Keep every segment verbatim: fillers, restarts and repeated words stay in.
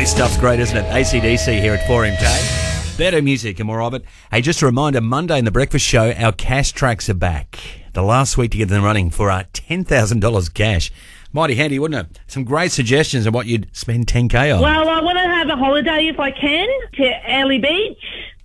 Family stuff's great, isn't it? A C D C here at four M K. Better music and more of it. Hey, just a reminder, Monday in the Breakfast Show, our cash tracks are back. The last week to get them running for our ten thousand dollars cash. Mighty handy, wouldn't it? Some great suggestions on what you'd spend ten K on. Well, I want to have a holiday if I can to Early Beach,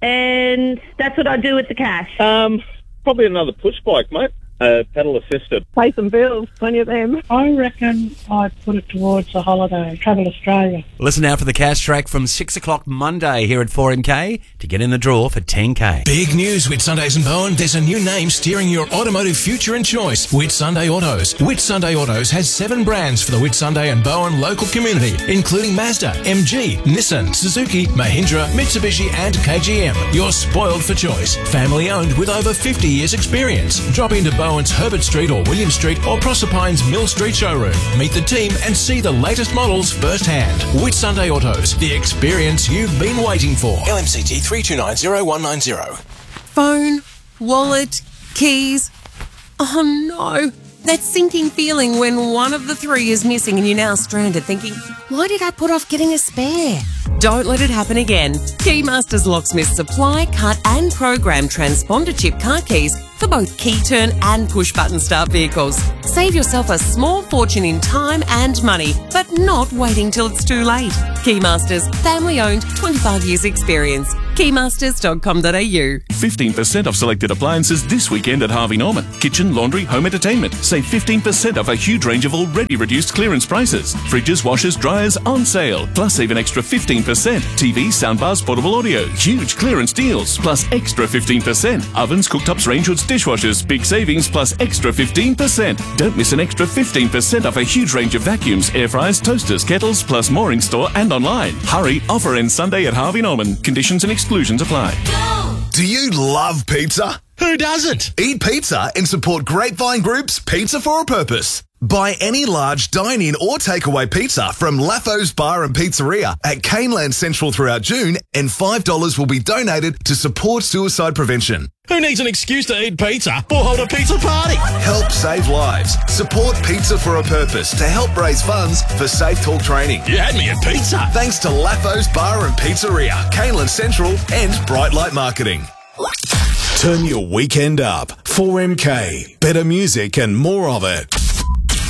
and that's what I do with the cash. Um, probably another push bike, mate. Uh, pedal assisted. Pay some bills, plenty of them. I reckon I'd put it towards a holiday, Travel Australia. Listen out for the cash track from six o'clock Monday here at four M K to get in the draw for ten K. Big news, Whitsundays and Bowen. There's a new name steering your automotive future and choice. Whitsunday Autos. Whitsunday Autos has seven brands for the Whitsunday and Bowen local community, including Mazda, M G, Nissan, Suzuki, Mahindra, Mitsubishi and K G M. You're spoiled for choice. Family owned with over fifty years experience. Drop into Bowen's Herbert Street or William Street or Proserpine's Mill Street showroom. Meet the team and see the latest models firsthand. Whitsunday Autos, the experience you've been waiting for. L M C T three two nine zero one nine zero. Phone, wallet, keys. Oh no, that sinking feeling when one of the three is missing and you're now stranded thinking, why did I put off getting a spare? Don't let it happen again. Keymasters Locksmiths supply, cut and program transponder chip car keys for both key turn and push button start vehicles. Save yourself a small fortune in time and money, but not waiting till it's too late. Keymasters, family owned, twenty-five years experience. keymasters dot com dot a u. fifteen percent off selected appliances this weekend at Harvey Norman. Kitchen, laundry, home entertainment. Save fifteen percent off a huge range of already reduced clearance prices. Fridges, washers, dryers on sale. Plus save an extra fifteen percent. T V, soundbars, portable audio. Huge clearance deals. Plus extra fifteen percent. Ovens, cooktops, range hoods, dishwashers. Big savings plus extra fifteen percent. Don't miss an extra fifteen percent off a huge range of vacuums, air fryers, toasters, kettles, plus more in store and online. Hurry, offer ends Sunday at Harvey Norman. Conditions and exclusions apply. Do you love pizza? Who doesn't? Eat pizza and support Grapevine Group's Pizza for a Purpose. Buy any large dine-in or takeaway pizza from Laffo's Bar and Pizzeria at Caneland Central throughout June, and five dollars will be donated to support suicide prevention. Who needs an excuse to eat pizza or hold a pizza party? Help save lives. Support Pizza for a Purpose to help raise funds for Safe Talk training. You had me at pizza. Thanks to Laffo's Bar and Pizzeria, Caneland Central and Bright Light Marketing. Turn your weekend up. four M K. Better music and more of it.